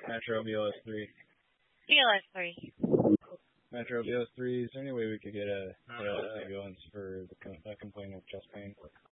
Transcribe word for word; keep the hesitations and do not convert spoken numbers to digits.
Metro B L S three. B L S three. Metro B L S three, is there any way we could get a, a ambulance for the com- uh, complaint of chest pain?